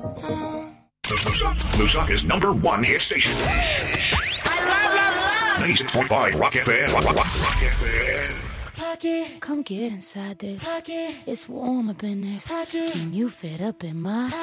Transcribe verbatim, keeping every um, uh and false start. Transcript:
Lusaka's number one hit station. I love, love, love. ninety-six point five Rock F M. Rock, rock, rock, rock F M. Pocket. Come get inside this. Pocket. It's warm up in this. Pocket. Can you fit up in my